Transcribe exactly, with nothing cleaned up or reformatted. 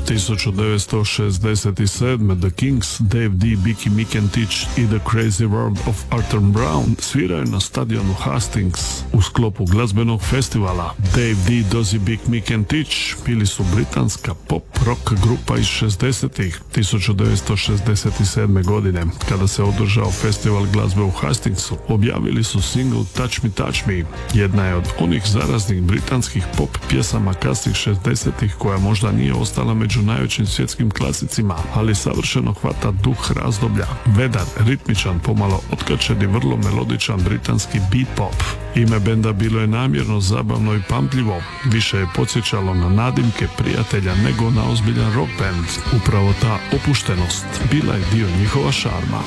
tisuću devetsto šezdeset sedme. The Kings, Dave D, Bicky Mikentich i The Crazy World of Arthur Brown sviraju na stadionu Hastings u sklopu glazbenog festivala. Dave D, Dozy, Bick Mikentich bili su britanska pop rock grupa iz šezdesetih. tisuću devetsto šezdeset sedme. godine, kada se održao festival glazbe u Hastingsu, objavili su single Touch Me Touch Me. Jedna je od onih zaraznih britanskih pop pjesama kasnih šezdesetih koja možda nije ostala među najvećim svjetskim klasicima, ali savršeno hvata duh razdoblja. Vedar, ritmičan, pomalo otkačen i vrlo melodičan britanski beat pop. Ime benda bilo je namjerno zabavno i pamtljivo, više je podsjećalo na nadimke prijatelja nego na ozbiljan rock band. Upravo ta opuštenost bila je dio njihova šarma.